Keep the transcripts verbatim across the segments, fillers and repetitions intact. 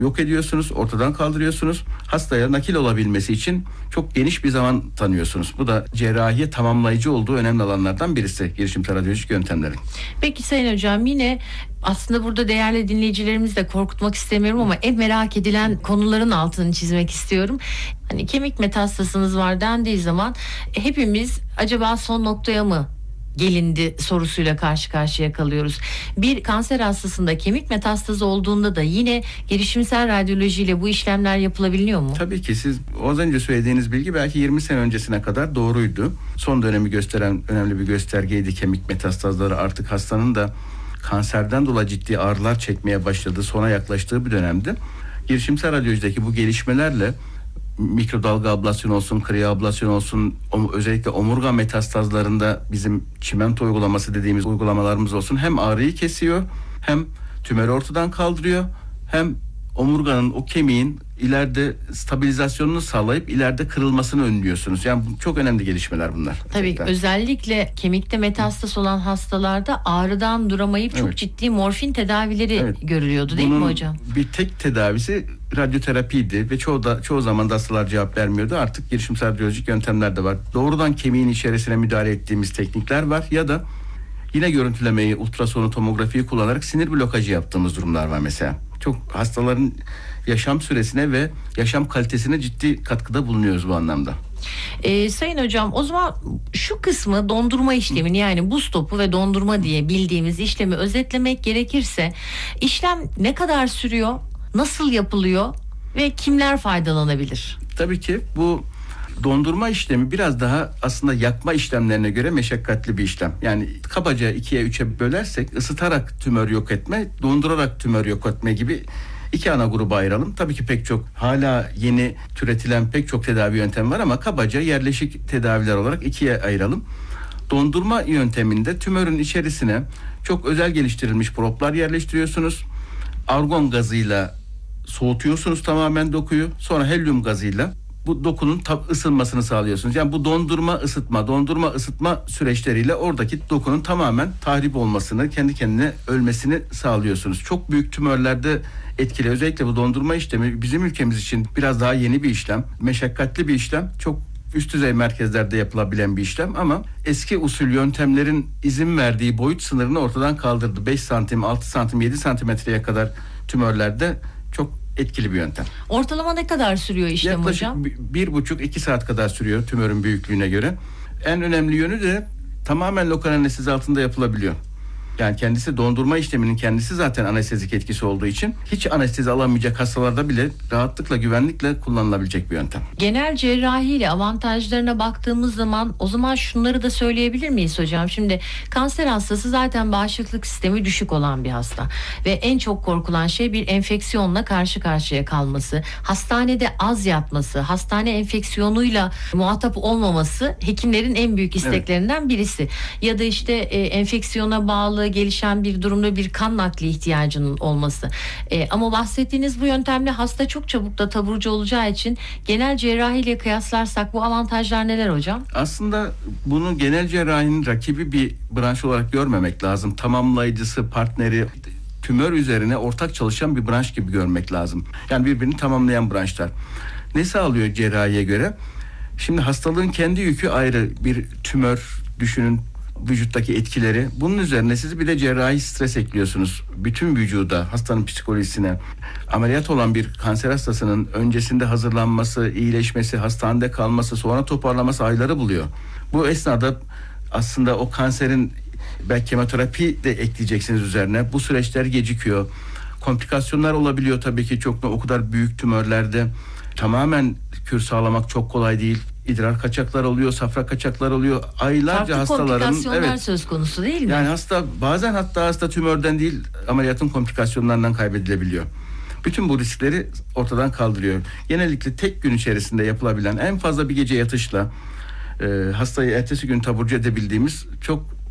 yok ediyorsunuz, ortadan kaldırıyorsunuz. Hastaya nakil olabilmesi için çok geniş bir zaman tanıyorsunuz. Bu da cerrahiye tamamlayıcı olduğu önemli alanlardan birisi girişimsel radyolojik yöntemlerin. Peki Sayın Hocam, yine aslında burada değerli dinleyicilerimizi de korkutmak istemiyorum ama en merak edilen konuların altını çizmek istiyorum. Hani kemik metastasınız var dendiği zaman hepimiz acaba son noktaya mı gelindi sorusuyla karşı karşıya kalıyoruz. Bir kanser hastasında kemik metastazı olduğunda da yine girişimsel radyolojiyle bu işlemler yapılabiliyor mu? Tabii ki siz az önce söylediğiniz bilgi belki yirmi sene öncesine kadar doğruydu. Son dönemi gösteren önemli bir göstergeydi kemik metastazları. Artık hastanın da kanserden dolayı ciddi ağrılar çekmeye başladığı, sona yaklaştığı bir dönemdi. Girişimsel radyolojideki bu gelişmelerle mikrodalga ablasyon olsun, kriyo ablasyon olsun, özellikle omurga metastazlarında bizim çimento uygulaması dediğimiz uygulamalarımız olsun, hem ağrıyı kesiyor, hem tümörü ortadan kaldırıyor, hem omurganın, o kemiğin ileride stabilizasyonunu sağlayıp ileride kırılmasını önlüyorsunuz. Yani çok önemli gelişmeler bunlar. Tabii Gerçekten. Özellikle kemikte metastas olan hastalarda ağrıdan duramayıp çok evet. ciddi morfin tedavileri evet. görülüyordu değil Bunun mi hocam? Bir tek tedavisi radyoterapiydi ve çoğu da çoğu zaman da hastalar cevap vermiyordu. Artık girişimsel radyolojik yöntemler de var. Doğrudan kemiğin içerisine müdahale ettiğimiz teknikler var ya da yine görüntülemeyi, ultrasonu, tomografiyi kullanarak sinir blokajı yaptığımız durumlar var mesela. Çok hastaların yaşam süresine ve yaşam kalitesine ciddi katkıda bulunuyoruz bu anlamda. Ee, Sayın Hocam, o zaman şu kısmı, dondurma işlemini, yani buz topu ve dondurma diye bildiğimiz işlemi özetlemek gerekirse, işlem ne kadar sürüyor, nasıl yapılıyor ve kimler faydalanabilir? Tabii ki bu dondurma işlemi biraz daha aslında yakma işlemlerine göre meşakkatli bir işlem. Yani kabaca ikiye üçe bölersek ısıtarak tümör yok etme, dondurarak tümör yok etme gibi iki ana gruba ayıralım. Tabii ki pek çok hala yeni türetilen pek çok tedavi yöntemi var ama kabaca yerleşik tedaviler olarak ikiye ayıralım. Dondurma yönteminde tümörün içerisine çok özel geliştirilmiş proplar yerleştiriyorsunuz. Argon gazıyla soğutuyorsunuz tamamen dokuyu. Sonra helyum gazıyla bu dokunun tam ısınmasını sağlıyorsunuz. Yani bu dondurma ısıtma, dondurma ısıtma süreçleriyle oradaki dokunun tamamen tahrip olmasını, kendi kendine ölmesini sağlıyorsunuz. Çok büyük tümörlerde etkili. Özellikle bu dondurma işlemi bizim ülkemiz için biraz daha yeni bir işlem, meşakkatli bir işlem. Çok üst düzey merkezlerde yapılabilen bir işlem ama eski usul yöntemlerin izin verdiği boyut sınırını ortadan kaldırdı. beş santim, altı santim, yedi santimetreye kadar tümörlerde çok etkili bir yöntem. Ortalama ne kadar sürüyor işlem Yaklaşık hocam? Yaklaşık bir buçuk iki saat kadar sürüyor tümörün büyüklüğüne göre. En önemli yönü de tamamen lokal anestezi altında yapılabiliyor. Yani kendisi dondurma işleminin kendisi zaten anestezik etkisi olduğu için hiç anestezi alamayacak hastalarda bile rahatlıkla, güvenlikle kullanılabilecek bir yöntem. Genel cerrahiyle avantajlarına baktığımız zaman o zaman şunları da söyleyebilir miyiz hocam? Şimdi kanser hastası zaten bağışıklık sistemi düşük olan bir hasta ve en çok korkulan şey bir enfeksiyonla karşı karşıya kalması, hastanede az yatması, hastane enfeksiyonuyla muhatap olmaması hekimlerin en büyük isteklerinden evet. birisi. Ya da işte e, enfeksiyona bağlı gelişen bir durumda bir kan nakli ihtiyacının olması. E, ama bahsettiğiniz bu yöntemle hasta çok çabuk da taburcu olacağı için genel cerrahiyle kıyaslarsak bu avantajlar neler hocam? Aslında bunu genel cerrahinin rakibi bir branş olarak görmemek lazım. Tamamlayıcısı, partneri, tümör üzerine ortak çalışan bir branş gibi görmek lazım. Yani birbirini tamamlayan branşlar. Ne sağlıyor cerrahiye göre? Şimdi hastalığın kendi yükü ayrı. Bir tümör düşünün, vücuttaki etkileri. Bunun üzerine siz bir de cerrahi stres ekliyorsunuz. Bütün vücuda, hastanın psikolojisine. Ameliyat olan bir kanser hastasının öncesinde hazırlanması, iyileşmesi, hastanede kalması, sonra toparlaması ayları buluyor. Bu esnada aslında o kanserin belki kemoterapi de ekleyeceksiniz üzerine. Bu süreçler gecikiyor. Komplikasyonlar olabiliyor tabii ki çok, o kadar büyük tümörlerde. Tamamen kür sağlamak çok kolay değil. İdrar kaçaklar oluyor, safra kaçaklar oluyor. Aylarca farklı hastaların komplikasyonlar evet, söz konusu değil mi? Yani hasta bazen hatta hasta tümörden değil ameliyatın komplikasyonlarından kaybedilebiliyor. Bütün bu riskleri ortadan kaldırıyor. Genellikle tek gün içerisinde yapılabilen en fazla bir gece yatışla e, hastayı ertesi gün taburcu edebildiğimiz çok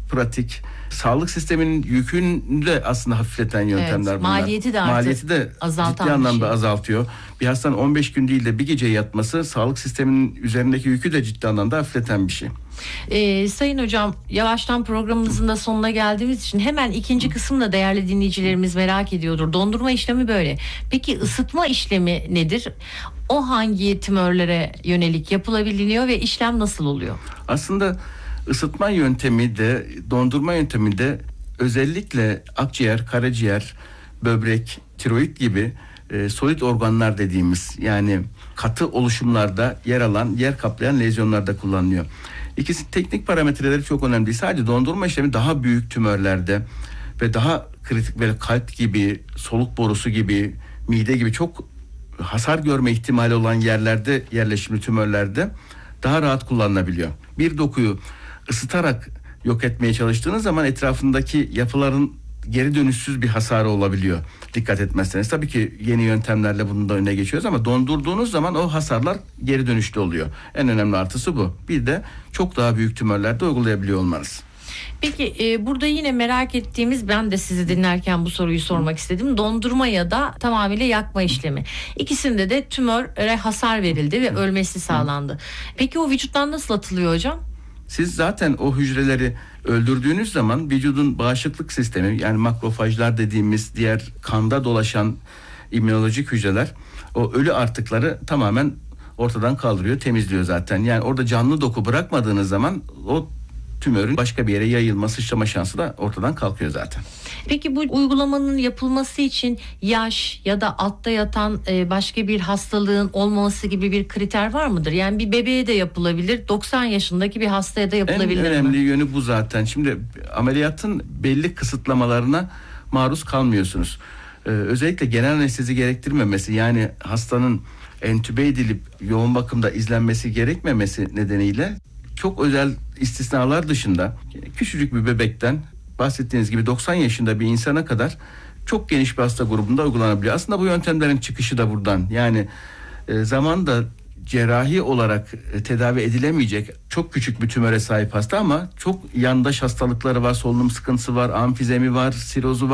pratik. Sağlık sisteminin yükünü de aslında hafifleten yöntemler Evet, bunlar. maliyeti de artık Maliyeti de azaltan ciddi bir anlamda şey. azaltıyor. Bir hastanın on beş gün değil de bir gece yatması sağlık sisteminin üzerindeki yükü de ciddi anlamda hafifleten bir şey. Ee, Sayın Hocam, yavaştan programımızın da sonuna geldiğimiz için hemen ikinci kısımda değerli dinleyicilerimiz merak ediyordur. Dondurma işlemi böyle. Peki ısıtma işlemi nedir? O hangi tümörlere yönelik yapılabiliyor ve işlem nasıl oluyor? Aslında ısıtma yöntemi de dondurma yöntemi de özellikle akciğer, karaciğer, böbrek, tiroid gibi e, solit organlar dediğimiz yani katı oluşumlarda yer alan, yer kaplayan lezyonlarda kullanılıyor. İkisi teknik parametreleri çok önemli değil. Sadece dondurma işlemi daha büyük tümörlerde ve daha kritik böyle kalp gibi, soluk borusu gibi, mide gibi çok hasar görme ihtimali olan yerlerde yerleşimli tümörlerde daha rahat kullanılabiliyor. Bir dokuyu ısıtarak yok etmeye çalıştığınız zaman etrafındaki yapıların geri dönüşsüz bir hasarı olabiliyor. Dikkat etmezseniz. Tabii ki yeni yöntemlerle bunun da önüne geçiyoruz ama dondurduğunuz zaman o hasarlar geri dönüşlü oluyor. En önemli artısı bu. Bir de çok daha büyük tümörlerde uygulayabiliyor olmanız. Peki e, burada yine merak ettiğimiz, ben de sizi dinlerken bu soruyu sormak istedim. Dondurma ya da tamamıyla yakma işlemi. İkisinde de tümöre hasar verildi ve ölmesi sağlandı. Peki o vücuttan nasıl atılıyor hocam? Siz zaten o hücreleri öldürdüğünüz zaman vücudun bağışıklık sistemi yani makrofajlar dediğimiz diğer kanda dolaşan immünolojik hücreler o ölü artıkları tamamen ortadan kaldırıyor, temizliyor zaten. Yani orada canlı doku bırakmadığınız zaman o tümörün başka bir yere yayılma, sıçrama şansı da ortadan kalkıyor zaten. Peki bu uygulamanın yapılması için yaş ya da altta yatan e, başka bir hastalığın olmaması gibi bir kriter var mıdır? Yani bir bebeğe de yapılabilir, doksan yaşındaki bir hastaya da yapılabilir En önemli mi? yönü bu zaten. Şimdi ameliyatın belli kısıtlamalarına maruz kalmıyorsunuz. Ee, özellikle genel anestezi gerektirmemesi yani hastanın entübe edilip yoğun bakımda izlenmesi gerekmemesi nedeniyle çok özel istisnalar dışında küçücük bir bebekten bahsettiğiniz gibi doksan yaşında bir insana kadar çok geniş bir hasta grubunda uygulanabiliyor. Aslında bu yöntemlerin çıkışı da buradan. Yani e, zamanda cerrahi olarak e, tedavi edilemeyecek çok küçük bir tümöre sahip hasta ama çok yandaş hastalıkları var, solunum sıkıntısı var, amfizemi var, sirozu var.